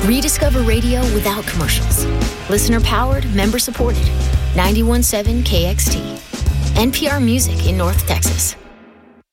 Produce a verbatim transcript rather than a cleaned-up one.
Rediscover radio without commercials. Listener powered, member supported. ninety-one point seven K X T. N P R Music in North Texas.